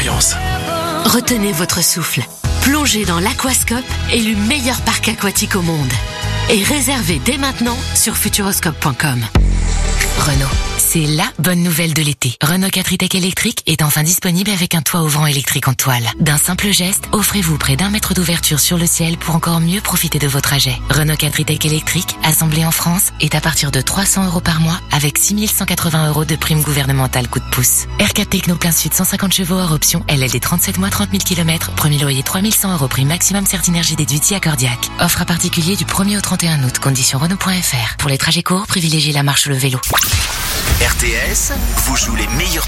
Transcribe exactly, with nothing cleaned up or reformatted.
ambiance. Retenez votre souffle. Plongez dans l'Aquascope, élu meilleur parc aquatique au monde. Et réservez dès maintenant sur futuroscope point com. Renault, c'est la bonne nouvelle de l'été. Renault quatre e-Tech électrique est enfin disponible avec un toit ouvrant électrique en toile. D'un simple geste, offrez-vous près d'un mètre d'ouverture sur le ciel pour encore mieux profiter de vos trajets. Renault quatre e-Tech électrique, assemblé en France, est à partir de trois cents euros par mois avec six mille cent quatre-vingts euros de prime gouvernementale coup de pouce. R quatre Techno plein sud cent cinquante chevaux hors option, L L D trente-sept mois trente mille kilomètres, premier loyer trois mille cent euros prime maximum Certinergie déduit accordiaque. Offre à particulier du premier au trente et un août, conditions Renault point F R. Pour les trajets courts, privilégiez la marche ou le vélo. R T S vous joue les meilleurs